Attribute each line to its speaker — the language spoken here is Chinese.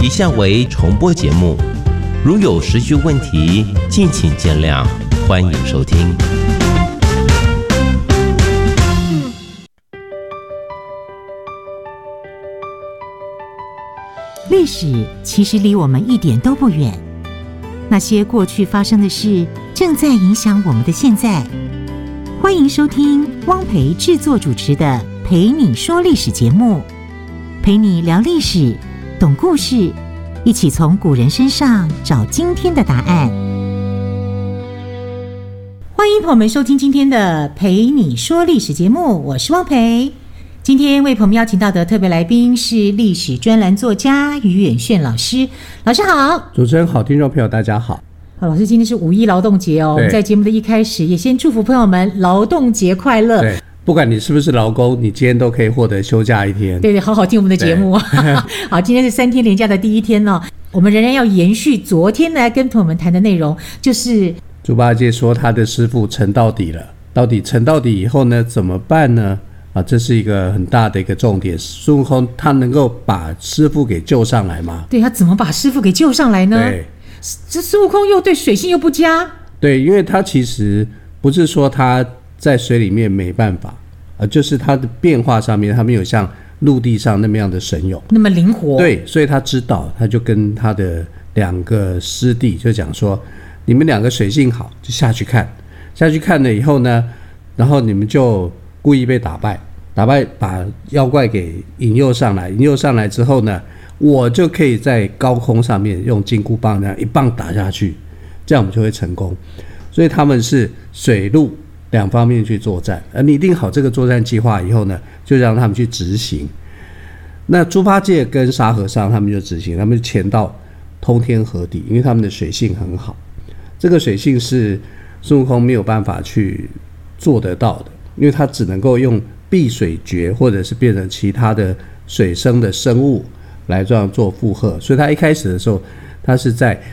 Speaker 1: 以下为重播节目，如有时序问题，敬请见谅，欢迎收听。
Speaker 2: 历史其实离我们一点都不远，那些过去发生的事，正在影响我们的现在。欢迎收听汪培制作主持的《陪你说历史》节目，陪你聊历史，懂故事，一起从古人身上找今天的答案。欢迎朋友们收听今天的《陪你说历史》节目，我是汪培。今天为朋友们邀请到的特别来宾是历史专栏作家于远炫老师。老师好。
Speaker 3: 主持人好，听众朋友大家好。
Speaker 2: 好，老师，今天是5·1劳动节哦。我们在节目的一开始也先祝福朋友们劳动节快乐。
Speaker 3: 对，不管你是不是劳工，你今天都可以获得休假一天。
Speaker 2: 对对，好好听我们的节目。好，今天是3天连假的第一天哦，我们仍然要延续昨天来跟朋友们谈的内容，就是
Speaker 3: 猪八戒说他的师父沉到底了，到底沉到底以后呢，怎么办呢？这是一个很大的一个重点。孙悟空他能够把师父给救上来吗？
Speaker 2: 对，他怎么把师父给救上来呢？
Speaker 3: 对，
Speaker 2: 这孙悟空又对水性又不佳。
Speaker 3: 对，因为他其实不是说他在水里面没办法，就是他的变化上面他没有像陆地上那么样的神勇，
Speaker 2: 那么灵活。
Speaker 3: 对，所以他知道，他就跟他的2个师弟就讲说，你们2个水性好，就下去看了以后呢，然后你们就故意被打败，把妖怪给引诱上来之后呢，我就可以在高空上面用金箍棒那样一棒打下去，这样我们就会成功。所以他们是水陆2方面去作战，而拟定好这个作战计划以后呢，就让他们去执行。那猪八戒跟沙和尚他们就执行，他们就潜到通天河底，因为他们的水性很好，这个水性是孙悟空没有办法去做得到的，因为他只能够用避水诀或者是变成其他的水生的生物来这样做负荷，所以他一开始的时候他是在